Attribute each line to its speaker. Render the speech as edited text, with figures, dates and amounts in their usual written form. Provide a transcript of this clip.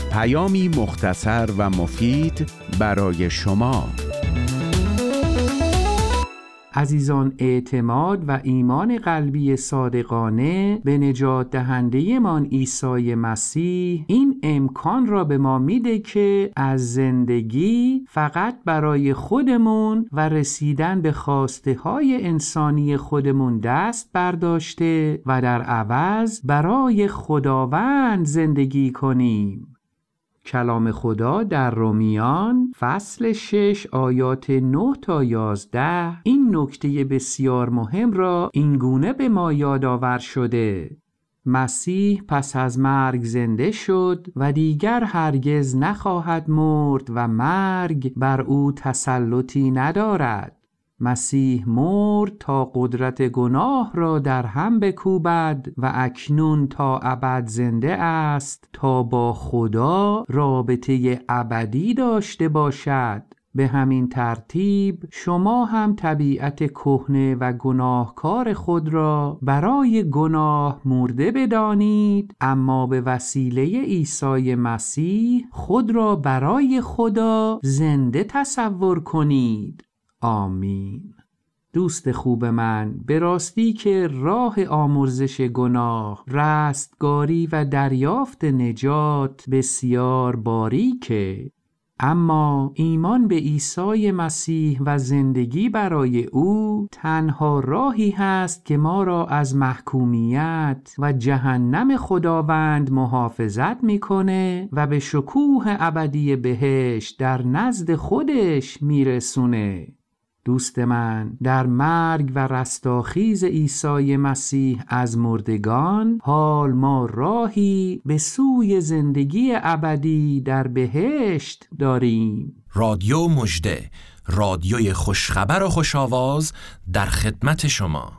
Speaker 1: پیامی مختصر و مفید برای شما.
Speaker 2: عزیزان، اعتماد و ایمان قلبی صادقانه به نجات دهنده من عیسی مسیح این امکان را به ما میده که از زندگی فقط برای خودمون و رسیدن به خواسته های انسانی خودمون دست برداشته و در عوض برای خداوند زندگی کنیم. کلام خدا در رومیان فصل 6 آیات 9 تا 11 این نکته بسیار مهم را اینگونه به ما یادآور شده: مسیح پس از مرگ زنده شد و دیگر هرگز نخواهد مرد و مرگ بر او تسلطی ندارد. مسیح مرد تا قدرت گناه را در هم بکوبد و اکنون تا ابد زنده است تا با خدا رابطه ابدی داشته باشد. به همین ترتیب شما هم طبیعت کهنه و گناهکار خود را برای گناه مرده بدانید، اما به وسیله عیسی مسیح خود را برای خدا زنده تصور کنید. آمین. دوست خوب من، به راستی که راه آمرزش گناه، رستگاری و دریافت نجات بسیار باریکه، اما ایمان به عیسی مسیح و زندگی برای او تنها راهی هست که ما را از محکومیت و جهنم خداوند محافظت میکنه و به شکوه ابدی بهشت در نزد خودش میرسونه. دوست من، در مرگ و رستاخیز عیسی مسیح از مردگان حال ما راهی به سوی زندگی ابدی در بهشت داریم.
Speaker 3: رادیو مژده، رادیوی خوشخبر و خوش‌آواز در خدمت شما.